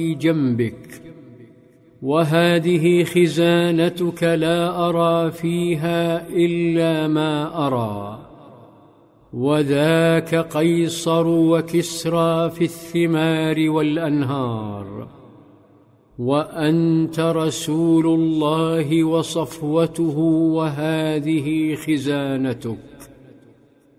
جنبك، وهذه خزانتك لا أرى فيها إلا ما أرى، وذاك قيصر وكسرى في الثمار والأنهار، وأنت رسول الله وصفوته، وهذه خزانتك.